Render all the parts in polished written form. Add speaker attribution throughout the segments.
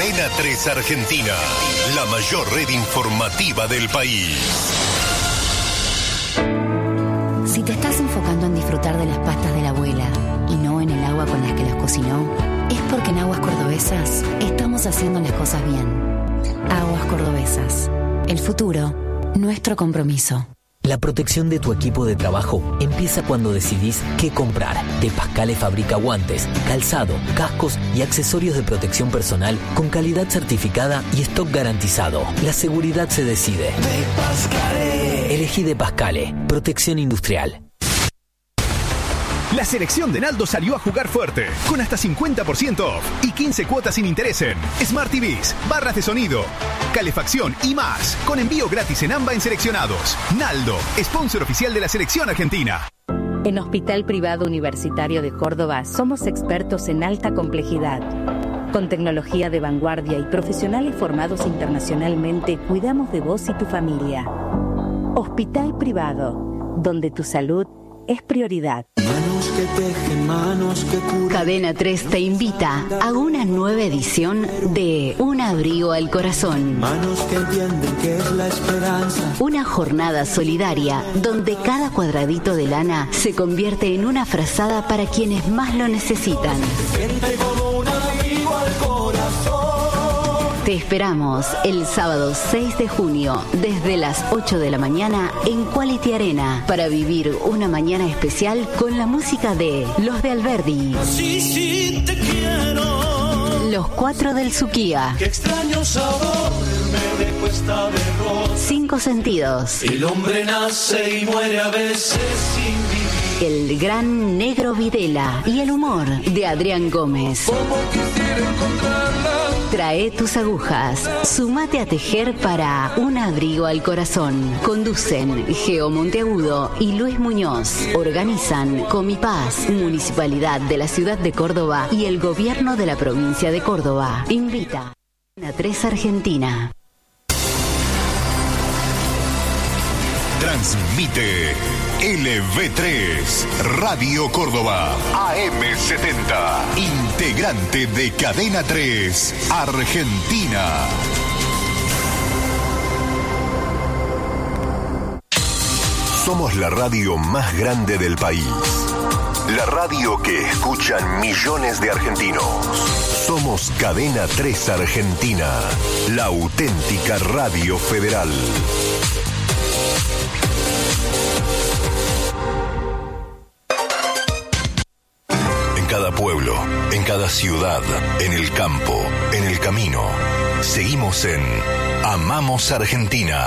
Speaker 1: Cadena 3 Argentina, la mayor red informativa del país.
Speaker 2: Si te estás enfocando en disfrutar de las pastas de la abuela y no en el agua con las que las cocinó, es porque en Aguas Cordobesas estamos haciendo las cosas bien. Aguas Cordobesas. El futuro, nuestro compromiso.
Speaker 3: La protección de tu equipo de trabajo empieza cuando decidís qué comprar. De Pascale fabrica guantes, calzado, cascos y accesorios de protección personal con calidad certificada y stock garantizado. La seguridad se decide. De Pascale. Elegí De Pascale. Protección industrial.
Speaker 4: La selección de Naldo salió a jugar fuerte, con hasta 50% off y 15 cuotas sin interés en Smart TVs, barras de sonido, calefacción y más, con envío gratis en AMBA en seleccionados. Naldo, sponsor oficial de la selección argentina.
Speaker 5: En Hospital Privado Universitario de Córdoba somos expertos en alta complejidad. Con tecnología de vanguardia y profesionales formados internacionalmente, cuidamos de vos y tu familia. Hospital Privado, donde tu salud es prioridad.
Speaker 2: Cadena 3 te invita a una nueva edición de Un abrigo al corazón.
Speaker 6: Manos que entienden que es la esperanza.
Speaker 2: Una jornada solidaria donde cada cuadradito de lana se convierte en una frazada para quienes más lo necesitan. Te esperamos el sábado 6 de junio desde las 8 de la mañana en Quality Arena para vivir una mañana especial con la música de Los de Alberdi.
Speaker 6: Sí, te quiero.
Speaker 2: Los 4 del Suquía.
Speaker 6: Qué extraño sabor me dejó esta derrota.
Speaker 2: 5 sentidos.
Speaker 6: El hombre nace y muere a veces sin vivir.
Speaker 2: El gran Negro Videla y el humor de Adrián Gómez.
Speaker 6: Como quisiera encontrarla.
Speaker 2: Trae tus agujas, sumate a tejer para Un abrigo al corazón. Conducen Geo Monteagudo y Luis Muñoz. Organizan Comipaz, Municipalidad de la Ciudad de Córdoba y el Gobierno de la Provincia de Córdoba. Invita a 3 Argentina.
Speaker 1: Transmite LV3 Radio Córdoba AM70, integrante de Cadena 3 Argentina. Somos la radio más grande del país, la radio que escuchan millones de argentinos. Somos Cadena 3 Argentina, la auténtica radio federal. En cada pueblo, en cada ciudad, en el campo, en el camino, seguimos en Amamos Argentina.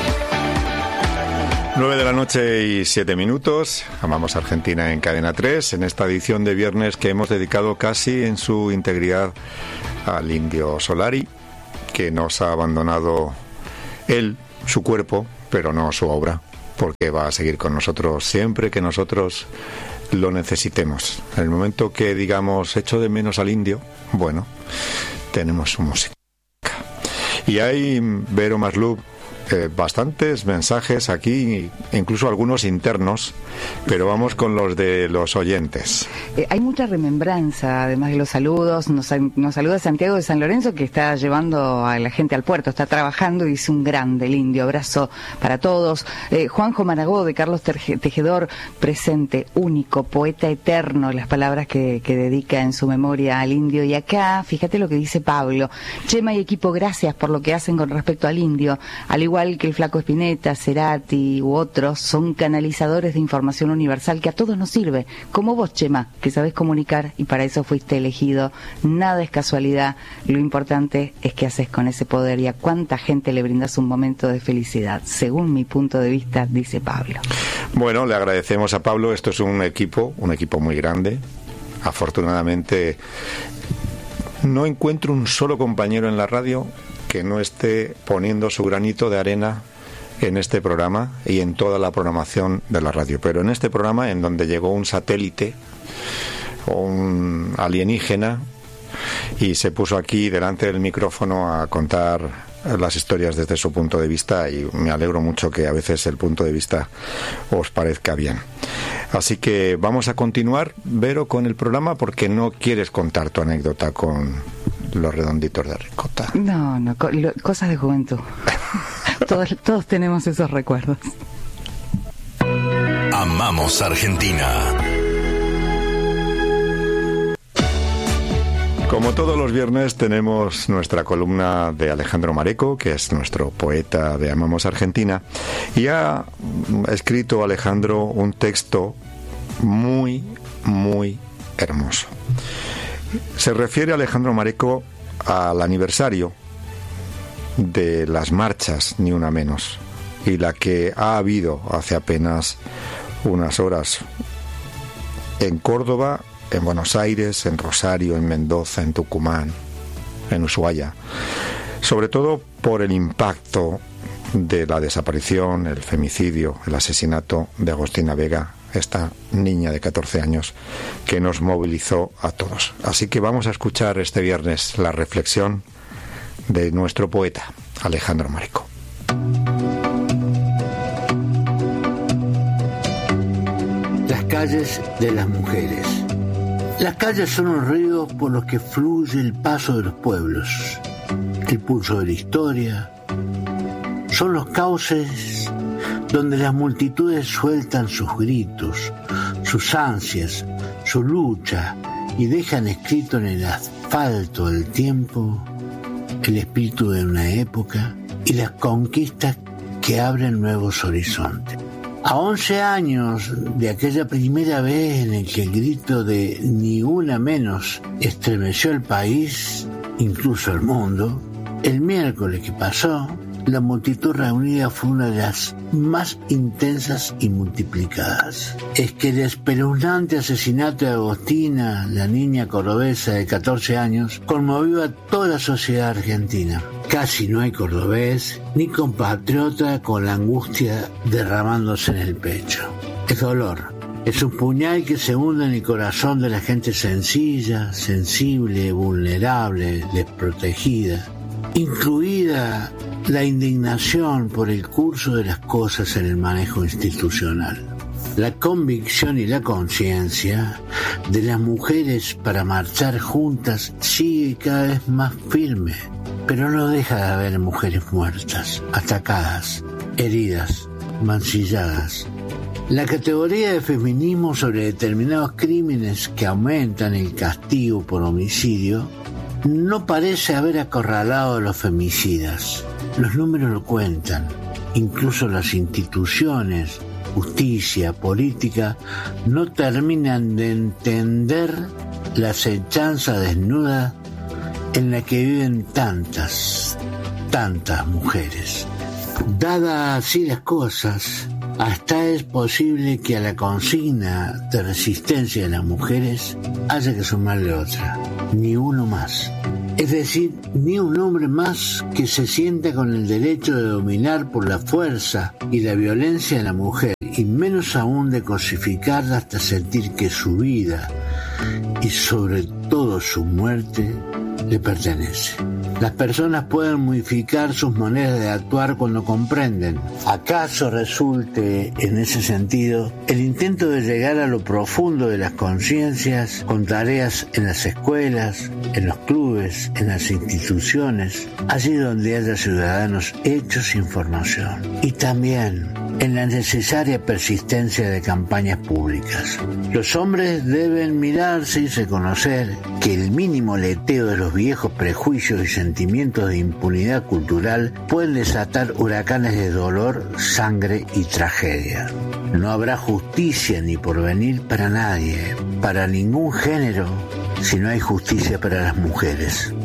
Speaker 7: 9:07 a.m. Amamos Argentina en Cadena 3, en esta edición de viernes que hemos dedicado casi en su integridad al Indio Solari, que nos ha abandonado él, su cuerpo, pero no su obra, porque va a seguir con nosotros siempre que nosotros lo necesitemos. En el momento que digamos echo de menos al indio, bueno, tenemos su música. Y hay, Vero Maslub, bastantes mensajes aquí, incluso algunos internos, pero vamos con los de los oyentes.
Speaker 8: Hay mucha remembranza, además de los saludos. Nos saluda Santiago de San Lorenzo, que está llevando a la gente al puerto, está trabajando y dice un grande, el indio, abrazo para todos. Juanjo Maragó de Carlos Tejedor, presente, único, poeta eterno, las palabras que dedica en su memoria al indio. Y acá, fíjate lo que dice Pablo: Chema y equipo, gracias por lo que hacen con respecto al indio. Al igual que el Flaco Spinetta, Cerati u otros, son canalizadores de información universal que a todos nos sirve, como vos, Chema, que sabés comunicar y para eso fuiste elegido. Nada es casualidad, lo importante es qué haces con ese poder y a cuánta gente le brindas un momento de felicidad, según mi punto de vista, dice Pablo.
Speaker 7: Bueno, le agradecemos a Pablo. Esto es un equipo muy grande. Afortunadamente no encuentro un solo compañero en la radio que no esté poniendo su granito de arena en este programa y en toda la programación de la radio. Pero en este programa, en donde llegó un satélite o un alienígena y se puso aquí delante del micrófono a contar las historias desde su punto de vista, y me alegro mucho que a veces el punto de vista os parezca bien. Así que vamos a continuar, Vero, con el programa, porque no quieres contar tu anécdota con los redonditos de ricota.
Speaker 8: No, cosas de juventud. todos tenemos esos recuerdos.
Speaker 1: Amamos Argentina.
Speaker 7: Como todos los viernes tenemos nuestra columna de Alejandro Mareco, que es nuestro poeta de Amamos Argentina, y ha escrito Alejandro un texto muy, muy hermoso. Se refiere Alejandro Mareco al aniversario de las marchas Ni Una Menos, y la que ha habido hace apenas unas horas en Córdoba, en Buenos Aires, en Rosario, en Mendoza, en Tucumán, en Ushuaia, sobre todo por el impacto de la desaparición, el femicidio, el asesinato de Agostina Vega, esta niña de 14 años que nos movilizó a todos. Así que vamos a escuchar este viernes la reflexión de nuestro poeta, Alejandro Mareco.
Speaker 9: Las calles de las mujeres. Las calles son los ríos por los que fluye el paso de los pueblos, el pulso de la historia. Son los cauces donde las multitudes sueltan sus gritos, sus ansias, su lucha, y dejan escrito en el asfalto del tiempo el espíritu de una época y las conquistas que abren nuevos horizontes. A 11 años de aquella primera vez en el que el grito de Ni Una Menos estremeció el país, incluso el mundo, el miércoles que pasó, la multitud reunida fue una de las más intensas y multiplicadas. Es que el espeluznante asesinato de Agostina, la niña cordobesa de 14 años, conmovió a toda la sociedad argentina. Casi no hay cordobés ni compatriota con la angustia derramándose en el pecho. Es dolor. Es un puñal que se hunde en el corazón de la gente sencilla, sensible, vulnerable, desprotegida, incluida la indignación por el curso de las cosas en el manejo institucional. La convicción y la conciencia de las mujeres para marchar juntas sigue cada vez más firme, pero no deja de haber mujeres muertas, atacadas, heridas, mancilladas. La categoría de feminismo sobre determinados crímenes que aumentan el castigo por homicidio no parece haber acorralado a los femicidas. Los números lo cuentan. Incluso las instituciones, justicia, política, no terminan de entender la acechanza desnuda en la que viven tantas mujeres. Dadas así las cosas, hasta es posible que a la consigna de resistencia de las mujeres haya que sumarle otra: ni uno más. Es decir, ni un hombre más que se sienta con el derecho de dominar por la fuerza y la violencia a la mujer, y menos aún de cosificarla hasta sentir que su vida y sobre todo su muerte le pertenece. Las personas pueden modificar sus maneras de actuar cuando comprenden. ¿Acaso resulte, en ese sentido, el intento de llegar a lo profundo de las conciencias con tareas en las escuelas, en los clubes, en las instituciones, allí donde haya ciudadanos hechos sin formación? Y también en la necesaria persistencia de campañas públicas. Los hombres deben mirarse y reconocer que el mínimo leteo de los viejos prejuicios y sentimientos de impunidad cultural pueden desatar huracanes de dolor, sangre y tragedia. No habrá justicia ni porvenir para nadie, para ningún género, si no hay justicia para las mujeres.